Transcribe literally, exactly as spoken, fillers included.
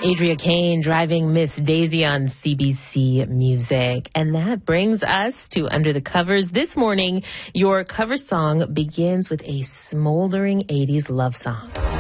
Adria Kane driving Miss Daisy on C B C Music. And that brings us to Under the Covers. This morning, your cover song begins with a smoldering eighties love song.